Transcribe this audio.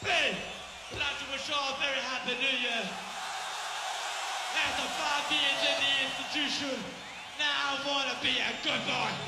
I'd like to wish all a very happy new year. After 5 years in the institution, now I wanna be a good boy.